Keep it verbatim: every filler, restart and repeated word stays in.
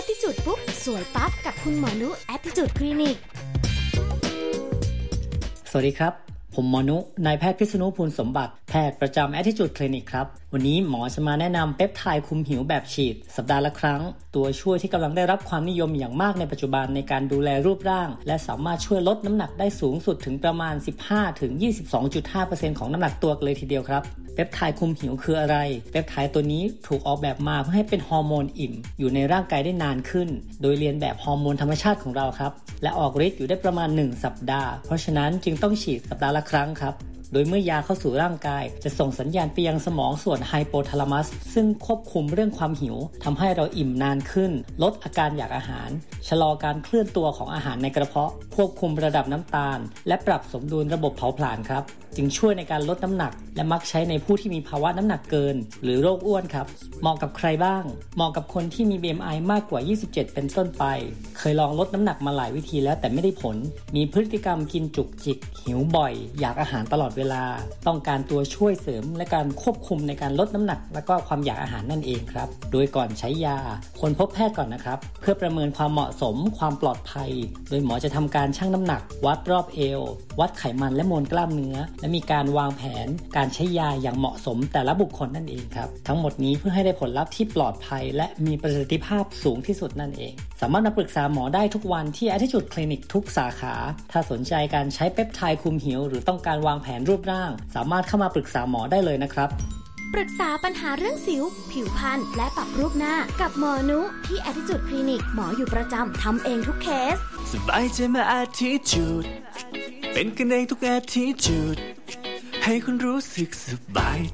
Attitude ปุ๊บสวยปั๊บกับคุณหมอนุ Attitude Clinic สวัสดีครับผมหมอนุนายแพทย์พิษณุพูลสมบัติแพทย์ประจำ Attitude Clinic ครับวันนี้หมอจะมาแนะนำเปปไทด์คุมหิวแบบฉีดสัปดาห์ละครั้งตัวช่วยที่กำลังได้รับความนิยมอย่างมากในปัจจุบันในการดูแลรูปร่างและสามารถช่วยลดน้ำหนักได้สูงสุดถึงประมาณ สิบห้าถึงยี่สิบสองจุดห้าเปอร์เซ็นต์ ของน้ำหนักตัวเลยทีเดียวครับเปปไทด์คุมหิวคืออะไรเปปไทด์ตัวนี้ถูกออกแบบมาเพื่อให้เป็นฮอร์โมนอิ่มอยู่ในร่างกายได้นานขึ้นโดยเรียนแบบฮอร์โมนธรรมชาติของเราครับและออกฤทธิ์อยู่ได้ประมาณหนึ่งสัปดาห์เพราะฉะนั้นจึงต้องฉีดสัปดาห์ละครั้งครับโดยเมื่อยาเข้าสู่ร่างกายจะส่งสัญญาณไปยังสมองส่วนไฮโปทาลามัสซึ่งควบคุมเรื่องความหิวทำให้เราอิ่มนานขึ้นลดอาการอยากอาหารชะลอการเคลื่อนตัวของอาหารในกระเพาะควบคุมระดับน้ำตาลและปรับสมดุลระบบเผาผลาญครับจึงช่วยในการลดน้ำหนักและมักใช้ในผู้ที่มีภาวะน้ำหนักเกินหรือโรคอ้วนครับเหมาะกับใครบ้างเหมาะกับคนที่มี บี เอ็ม ไอ มากกว่ายี่สิบเจ็ดเป็นต้นไปเคยลองลดน้ำหนักมาหลายวิธีแล้วแต่ไม่ได้ผลมีพฤติกรรมกินจุกจิกหิวบ่อยอยากอาหารตลอดเวลาต้องการตัวช่วยเสริมและการควบคุมในการลดน้ำหนักและก็ความอยากอาหารนั่นเองครับโดยก่อนใช้ยาควรพบแพทย์ก่อนนะครับเพื่อประเมินความเหมาะสมความปลอดภัยโดยหมอจะทำการชั่งน้ำหนักวัดรอบเอววัดไขมันและมวลกล้ามเนื้อและมีการวางแผนการใช้ยาอย่างเหมาะสมแต่ละบุคคลนั่นเองครับทั้งหมดนี้เพื่อให้ได้ผลลัพธ์ที่ปลอดภัยและมีประสิทธิภาพสูงที่สุดนั่นเองสามารถมาปรึกษาหมอได้ทุกวันที่ Attitude Clinic ทุกสาขาถ้าสนใจการใช้เปปไทด์คุมหิวหรือต้องการวางแผนรูปร่างสามารถเข้ามาปรึกษาหมอได้เลยนะครับปรึกษาปัญหาเรื่องสิวผิวพรรณและปรับรูปหน้ากับหมอนุที่ Attitude Clinic หมออยู่ประจำทำเองทุกเคสสบายใจมา Attitude เป็นกันเองทุก Attitude ให้คุณรู้สึกสบาย